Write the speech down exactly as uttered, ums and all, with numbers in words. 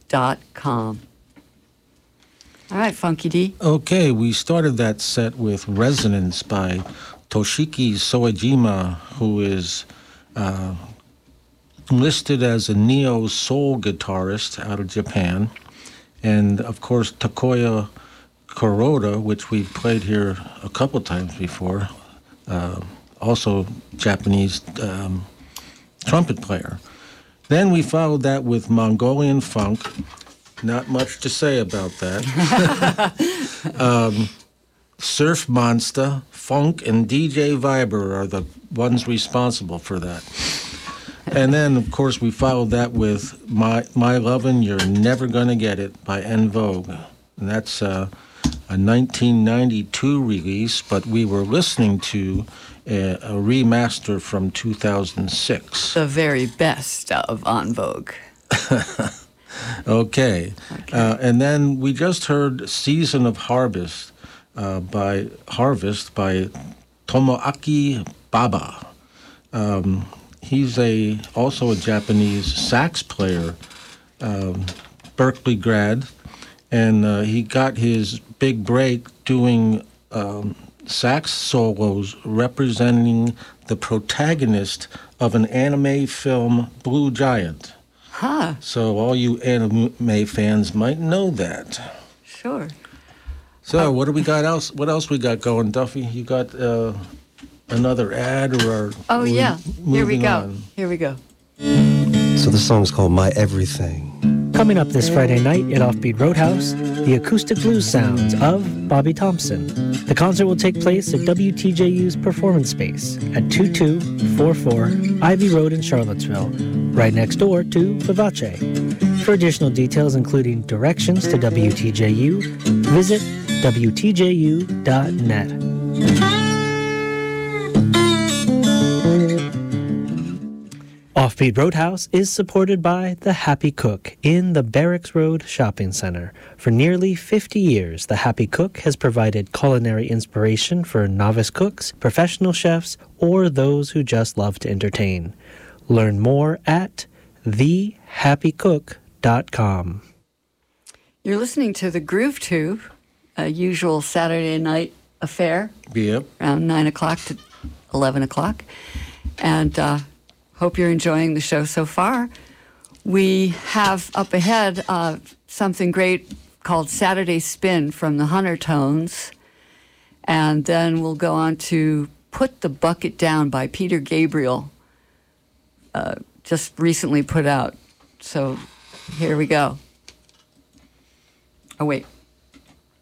dot com. All right, Funky D. Okay, we started that set with Resonance by Toshiki Soejima, who is uh, listed as a neo-soul guitarist out of Japan. And, of course, Takuya Kuroda, which we've played here a couple times before, uh, also Japanese um, trumpet player. Then we followed that with Mongolian funk. Not much to say about that. um, Surf Monster, Funk, and D J Viber are the ones responsible for that. And then, of course, we followed that with My My Lovin' You're Never Gonna Get It by En Vogue. And that's uh, a nineteen ninety-two release, but we were listening to a, a remaster from two thousand six. The very best of En Vogue. Okay. okay. Uh, and then we just heard Season of Harvest uh, by Harvest by Tomoaki Baba. Um, he's a also a Japanese sax player, um, Berkeley grad, and uh, he got his big break doing um, sax solos representing the protagonist of an anime film, Blue Giant. Huh. So all you anime fans might know that. Sure. So uh, what do we got else? What else we got going, Duffy? You got uh, another ad or? Oh yeah. Here we go. On? Here we go. So the song's called My Everything. Coming up this Friday night at Offbeat Roadhouse, the acoustic blues sounds of Bobby Thompson. The concert will take place at W T J U's Performance Space at two two four four Ivy Road in Charlottesville, right next door to Vivace. For additional details, including directions to W T J U, visit W T J U dot net. Offbeat Roadhouse is supported by The Happy Cook in the Barracks Road Shopping Center. For nearly fifty years, The Happy Cook has provided culinary inspiration for novice cooks, professional chefs, or those who just love to entertain. Learn more at the happy cook dot com. You're listening to the Groove Tube, a usual Saturday night affair. Yep. Around nine o'clock to eleven o'clock. And, uh, hope you're enjoying the show so far. We have up ahead uh, something great called Saturday Spin from the Hunter Tones. And then we'll go on to Put the Bucket Down by Peter Gabriel, uh, just recently put out. So here we go. Oh, wait.